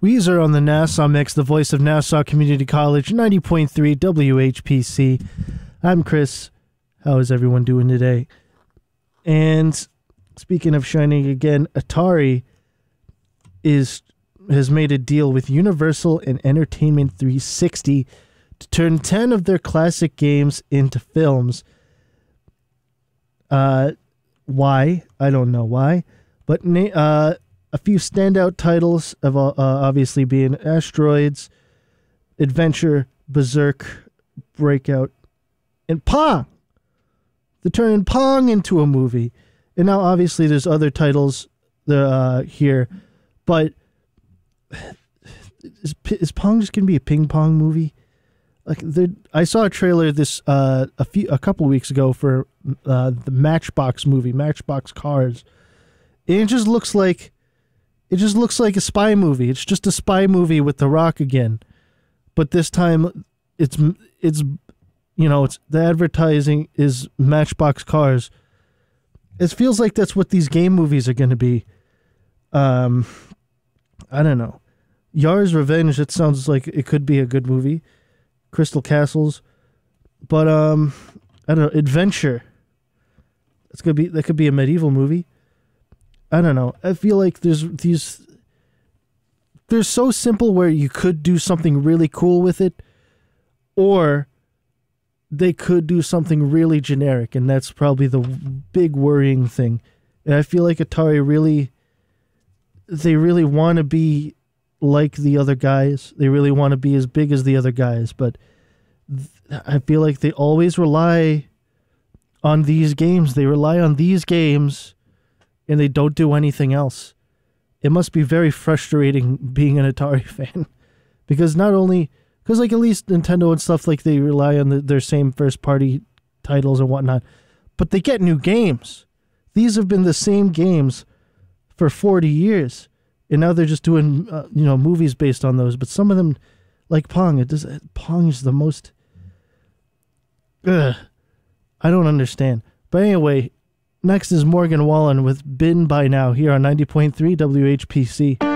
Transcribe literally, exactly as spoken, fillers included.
Weezer on the Nassau Mix, the voice of Nassau Community College, ninety point three W H P C. I'm Chris. How is everyone doing today? And speaking of shining again, Atari is has made a deal with Universal and Entertainment three sixty to turn ten of their classic games into films. Uh, why? I don't know why. But na- uh, a few standout titles of uh, obviously being Asteroids, Adventure, Berserk, Breakout, and Pong. They're turning Pong into a movie. And now obviously there's other titles uh, here. But is, is Pong just going to be a ping pong movie? Like I saw a trailer this uh, a few a couple weeks ago for uh, the Matchbox movie, Matchbox Cars. And it just looks like It just looks like a spy movie. It's just a spy movie with The Rock again. But this time, it's, it's you know, it's the advertising is Matchbox Cars. It feels like that's what these game movies are going to be. Um, I don't know. Yar's Revenge, it sounds like it could be a good movie. Crystal Castles. But, um, I don't know. Adventure. It's gonna be, that could be a medieval movie. I don't know. I feel like there's these... They're so simple where you could do something really cool with it, or they could do something really generic, and that's probably the big worrying thing. And I feel like Atari really... They really want to be like the other guys. They really want to be as big as the other guys, but th- I feel like they always rely on these games. They rely on these games... and they don't do anything else. It must be very frustrating being an Atari fan. Because not only... Because, like, at least Nintendo and stuff, like, they rely on the, their same first-party titles and whatnot. But they get new games. These have been the same games for forty years. And now they're just doing, uh, you know, movies based on those. But some of them, like Pong, it does, Pong is the most... Ugh. I don't understand. But anyway... Next is Morgan Wallen with Been By Now here on ninety point three W H P C.